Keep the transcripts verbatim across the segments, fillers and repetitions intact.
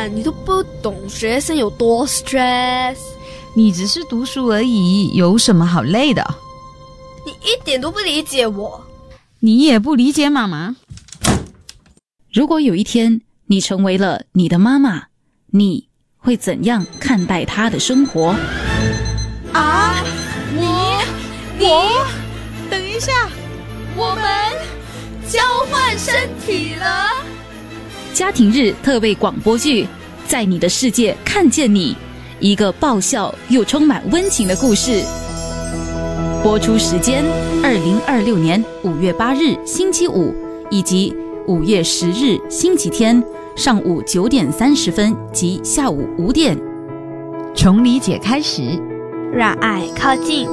看，你都不懂学生有多 stress。 你只是读书而已，有什么好累的？ 你一点都不理解我。 你也不理解妈妈。 如果有一天你成为了你的妈妈，你会怎样看待她的生活？ 啊，你我等一下， 我们交换身体了。 家庭日特备广播剧，在你的世界看见你，一个爆笑又充满温情的故事。播出时间：二零二六年五月八日星期五，以及五月十日星期天上午九点三十分及下午五点。 从理解开始， 让爱靠近。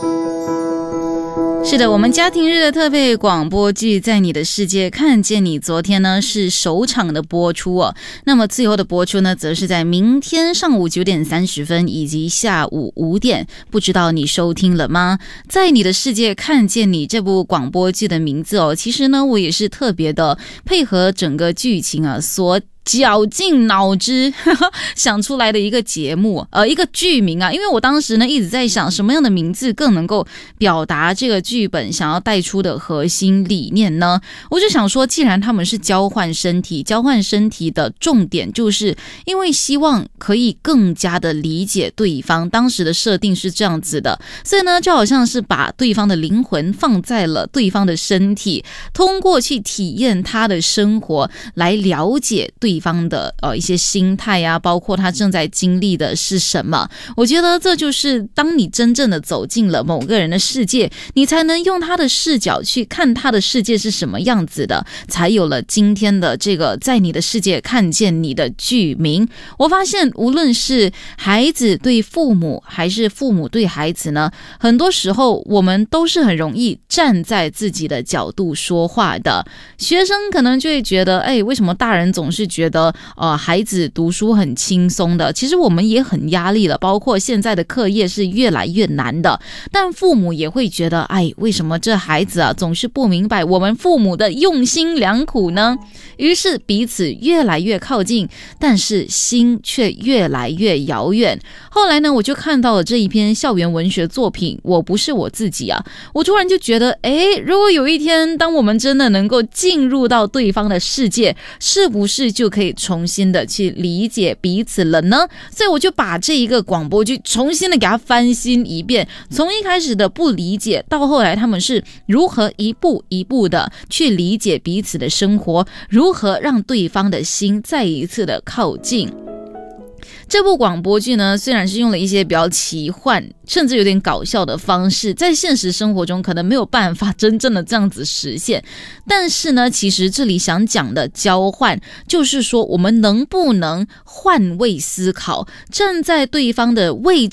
是的，我们家庭日的特备广播剧《在你的世界看见你》，昨天呢是首场的播出哦。那么最后的播出呢，则是在明天上午九点三十分以及下午五点。不知道你收听了吗？《在你的世界看见你》这部广播剧的名字哦，其实呢，我也是特别的配合整个剧情啊所绞尽脑汁呵呵想出来的一个节目，呃，一个剧名啊。因为我当时呢一直在想，什么样的名字更能够表达这个剧本想要带出的核心理念呢？我就想说，既然他们是交换身体，交换身体的重点就是因为希望可以更加的理解对方，当时的设定是这样子的，所以呢，就好像是把对方的灵魂放在了对方的身体，通过去体验他的生活，来了解对方的呃一些心态啊，包括他正在经历的是什么。我觉得这就是当你真正的走进了某个人的世界，你才能用他的视角去看他的世界是什么样子的，才有了今天的这个在你的世界看见你的剧名。我发现无论是孩子对父母还是父母对孩子呢，很多时候我们都是很容易站在自己的角度说话的。学生可能就会觉得，哎，为什么大人总是觉得呃孩子读书很轻松的？其实我们也很压力了，包括现在的课业是越来越难的。但父母也会觉得，哎，为什么这孩子啊总是不明白我们父母的用心良苦呢？于是彼此越来越靠近，但是心却越来越遥远。后来呢，我就看到了这一篇校园文学作品《我不是我自己》啊，我突然就觉得，哎，如果有一天当我们真的能够进入到对方的世界，是不是就可以重新的去理解彼此了呢？所以我就把这一个广播剧重新的给它翻新一遍，从一开始的不理解，到后来他们是如何一步一步的去理解彼此的生活，如何让对方的心再一次的靠近。这部广播剧呢，虽然是用了一些比较奇幻甚至有点搞笑的方式，在现实生活中可能没有办法真正的这样子实现，但是呢，其实这里想讲的交换，就是说我们能不能换位思考，站在对方的位置